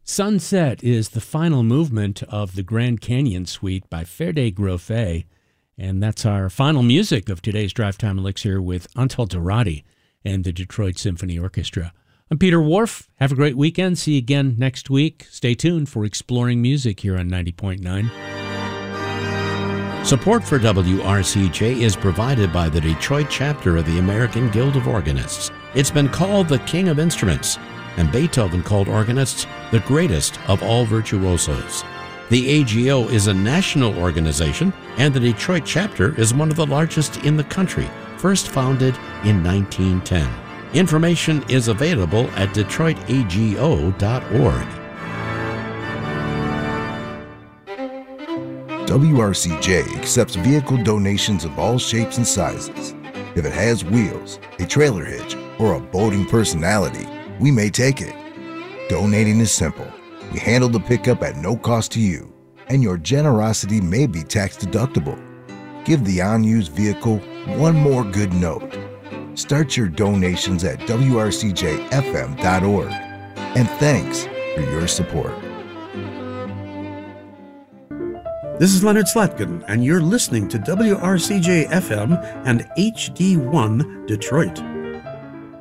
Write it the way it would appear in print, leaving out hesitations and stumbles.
Sunset is the final movement of the Grand Canyon Suite by Ferde Groffet, and that's our final music of today's Drive Time Elixir with Antal Dorati and the Detroit Symphony Orchestra. I'm Peter Wharf. Have a great weekend. See you again next week. Stay tuned for Exploring Music here on 90.9. Support for WRCJ is provided by the Detroit chapter of the American Guild of Organists. It's been called the King of Instruments, and Beethoven called organists the greatest of all virtuosos. The AGO is a national organization, and the Detroit chapter is one of the largest in the country, first founded in 1910. Information is available at detroitago.org. WRCJ accepts vehicle donations of all shapes and sizes. If it has wheels, a trailer hitch, or a boating personality, we may take it. Donating is simple. We handle the pickup at no cost to you, and your generosity may be tax deductible. Give the unused vehicle one more good note. Start your donations at WRCJFM.org. And thanks for your support. This is Leonard Slatkin, and you're listening to WRCJ-FM and HD1 Detroit.